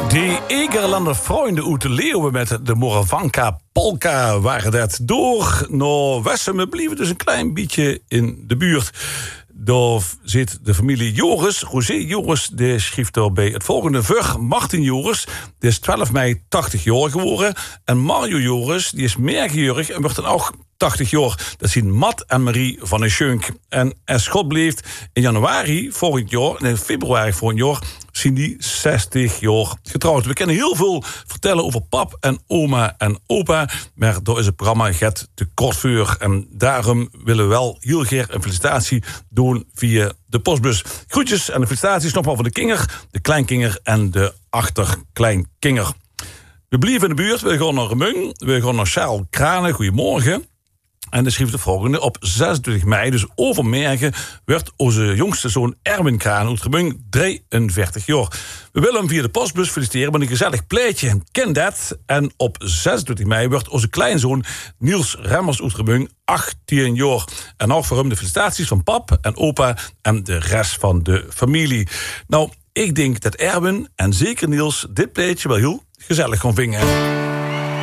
Die Egerlander vrienden uit de Leeuwen met de Moravanka Polka waren dat door naar Wessem. We bleven dus een klein beetje in de buurt. Daar zit de familie Joris. José Joris die schreef er bij het volgende vug. Martin Joris, die is 12 mei 80 jaar geworden. En Mario Joris, die is meerjarig en wordt dan ook 80 jaar. Dat zijn Matt en Marie van den Schunk. En als God bleef in januari volgend jaar, en in februari volgend jaar, zijn die 60 jaar getrouwd. We kunnen heel veel vertellen over pap en oma en opa, maar daar is het programma Get te kort voor. En daarom willen we wel heel graag een felicitatie doen via de postbus. Groetjes en de felicitaties nogmaals voor de kinger, de kleinkinger en de achterkleinkinger. We blijven in de buurt, we gaan naar Remung, we gaan naar Charles Kranen. Goedemorgen. En dan schreef de volgende. Op 26 mei, dus overmorgen, werd onze jongste zoon Erwin Kraan uit Remung 43 jaar. We willen hem via de postbus feliciteren met een gezellig pleitje. Ken dat. En op 26 mei werd onze kleinzoon Niels Remmers uit Remung 18 jaar. En ook voor hem de felicitaties van pap en opa en de rest van de familie. Nou, ik denk dat Erwin en zeker Niels dit pleitje wel heel gezellig gaan vingen.